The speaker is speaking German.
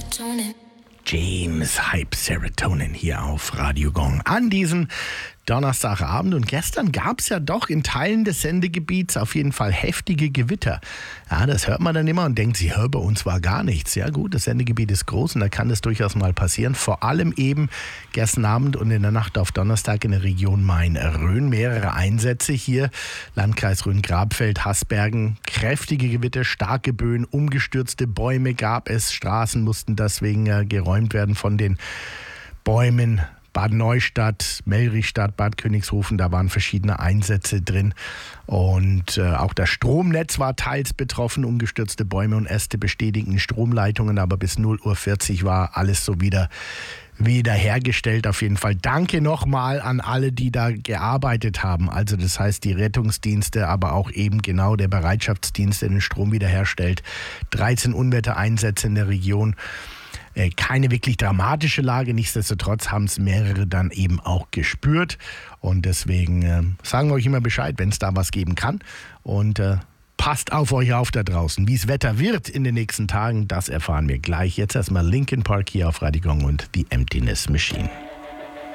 James Hype Serotonin hier auf Radio Gong an diesem Donnerstagabend. Und gestern gab es ja doch in Teilen des Sendegebiets auf jeden Fall heftige Gewitter. Ja, das hört man dann immer und denkt sich, bei uns war gar nichts. Ja gut, das Sendegebiet ist groß und da kann das durchaus mal passieren. Vor allem eben gestern Abend und in der Nacht auf Donnerstag in der Region Main-Rhön. Mehrere Einsätze hier, Landkreis Rhön-Grabfeld, Hasbergen. Kräftige Gewitter, starke Böen, umgestürzte Bäume gab es. Straßen mussten deswegen geräumt werden von den Bäumen. Bad Neustadt, Mellrichstadt, Bad Königshofen, da waren verschiedene Einsätze drin. Und auch das Stromnetz war teils betroffen. Umgestürzte Bäume und Äste bestätigten Stromleitungen, aber bis 0:40 Uhr war alles so wieder hergestellt. Auf jeden Fall danke nochmal an alle, die da gearbeitet haben. Also das heißt die Rettungsdienste, aber auch eben genau der Bereitschaftsdienst, der den Strom wiederherstellt. 13 Unwettereinsätze in der Region. Keine wirklich dramatische Lage, nichtsdestotrotz haben es mehrere dann eben auch gespürt und deswegen sagen wir euch immer Bescheid, wenn es da was geben kann und passt auf euch auf da draußen. Wie es Wetter wird in den nächsten Tagen, das erfahren wir gleich. Jetzt erstmal Linkin Park hier auf Radio Gong und die Emptiness Machine.